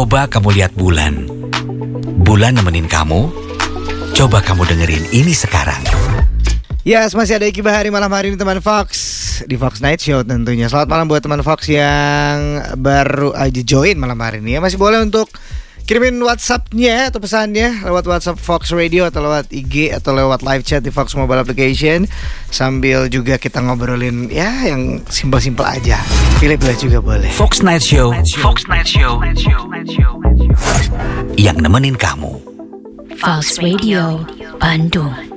Coba kamu lihat bulan. Bulan nemenin kamu. Coba kamu dengerin ini sekarang. Yes, masih ada Iqbal Bahari malam hari ini teman Fox di Fox Night Show tentunya. Selamat malam buat teman Fox yang baru aja join malam hari ini ya. Masih boleh untuk kirimin WhatsApp-nya atau pesannya lewat WhatsApp Fox Radio atau lewat IG atau lewat live chat di Fox Mobile Application. Sambil juga kita ngobrolin ya yang simpel-simpel aja. Pilih-pilih juga boleh. Fox Night Show. Fox Night Show. Yang nemenin kamu. Fox Radio Bandung.